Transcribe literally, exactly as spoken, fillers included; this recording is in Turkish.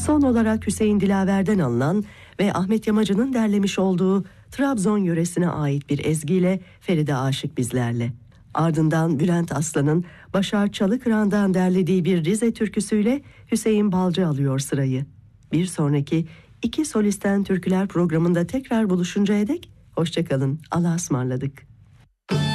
Son olarak Hüseyin Dilaver'den alınan ve Ahmet Yamacı'nın derlemiş olduğu Trabzon yöresine ait bir ezgiyle Feride Aşık bizlerle. Ardından Bülent Aslan'ın Başar Çalıkıran'dan derlediği bir Rize türküsüyle Hüseyin Balcı alıyor sırayı. Bir sonraki İki Solisten Türküler programında tekrar buluşuncaya dek hoşçakalın, Allah'a ısmarladık.